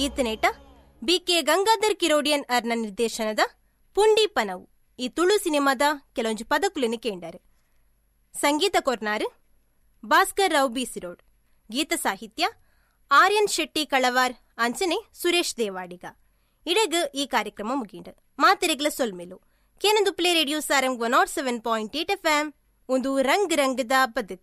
ಈತನೇಟ BK Gangadhar Kirodian ಅರ್ನ ನಿರ್ದೇಶನದ ಪುಂಡಿ ಪನವು ಈ ತುಳು ಸಿನಿಮಾದ ಕೆಲವೊಂಜಿ ಪದಕುಲಿನ ಕೇಂಡಾರು. ಸಂಗೀತ ಕೊರ್ನಾರು ಭಾಸ್ಕರ್ ರಾವ್ ಬೀಸಿರೋಡ್. ಗೀತ ಸಾಹಿತ್ಯ ಆರ್ಯನ್ ಶೆಟ್ಟಿ ಕಳವಾರ್ ಅಂಚನೆ ಸುರೇಶ್ ದೇವಾಡಿಗ. ಇಡೆಗ್ ಈ ಕಾರ್ಯಕ್ರಮ ಮುಗಿಂಡು ಮಾತೆರೆಗ್ಲ ಸೊಲ್ಮೆಲು ಕೇನಂದು ಪ್ಲೇ ರೇಡಿಯೋ ಸಾರಂಗ್ 107.8 FM ಒಂದು ರಂಗ್ ರಂಗದ ಬದುಕು.